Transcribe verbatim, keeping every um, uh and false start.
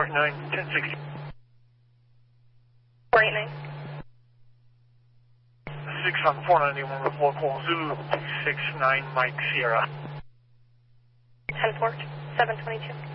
nine, ten sixty. four eight nine. six on four ninety-one with local Zulu two six nine Mike Sierra. ten four, seven twenty-two.